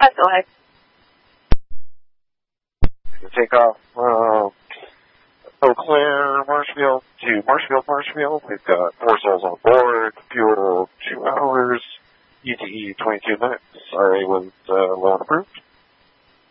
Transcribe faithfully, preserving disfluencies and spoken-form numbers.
Uh, go ahead. Take off, uh, Eau Claire, Marshfield to Marshfield, Marshfield. We've got four souls on board, fuel two hours, E T E twenty-two minutes. R A was, uh, low and approved.